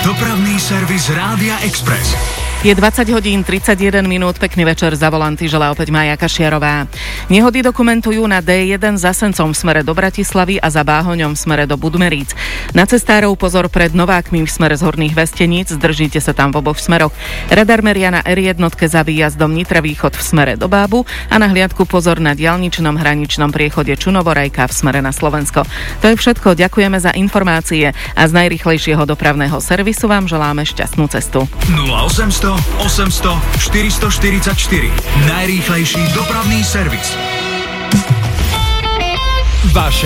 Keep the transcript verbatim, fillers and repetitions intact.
Dopravný servis Rádia Express. Je dvadsať hodín tridsaťjeden minút, pekný večer, za volanty želá opäť Mája Kašiarová. Nehody dokumentujú na dé jeden za Sencom v smere do Bratislavy a za Báhoňom v smere do Budmeríc. Na cestárov pozor pred Novákmi v smere z Horných Vesteníc, držíte sa tam v oboch smeroch. Radar meria na er jeden za výjazdom Nitra Východ v smere do Bábu a na hliadku pozor na diaľničnom hraničnom priechode Čunovorajka v smere na Slovensko. To je všetko, ďakujeme za informácie a z najrýchlejšieho dopravného servisu vám želáme šťastnú cestu. nula osemsto osemsto štyristoštyridsaťštyri. Najrýchlejší dopravný servis. Vaše